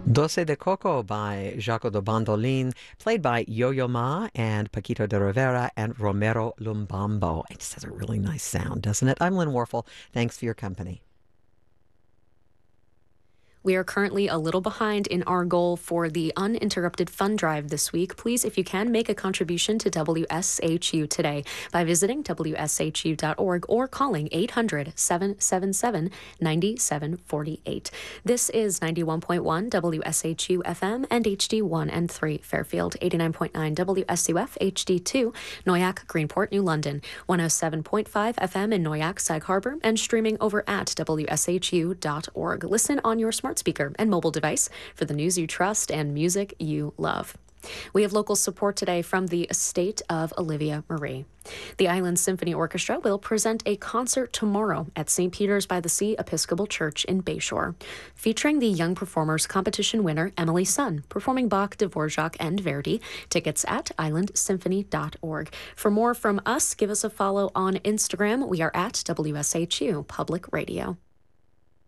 Doce de Coco by Jaco de Bandolin, played by Yo-Yo Ma and Paquito de Rivera and Romero Lumbambo. It just has a really nice sound, doesn't it? I'm Lynn Warfel. Thanks for your company. We are currently a little behind in our goal for the uninterrupted fund drive this week. Please, if you can, make a contribution to WSHU today by visiting WSHU.org or calling 800-777-9748. This is 91.1 WSHU FM and HD1 and 3 Fairfield, 89.9 WSUF HD2 Noyak, Greenport, New London, 107.5 FM in Noyak, Sag Harbor, and streaming over at WSHU.org. Listen on your smart speaker and mobile device for the news you trust and music you love. We have local support today from the estate of Olivia Marie. The Island Symphony Orchestra will present a concert tomorrow at St. Peter's by the Sea Episcopal Church in Bayshore, featuring the Young Performers Competition winner Emily Sun, performing Bach, Dvorak, and Verdi. Tickets at islandsymphony.org. For more from us, give us a follow on Instagram. We are at WSHU Public Radio.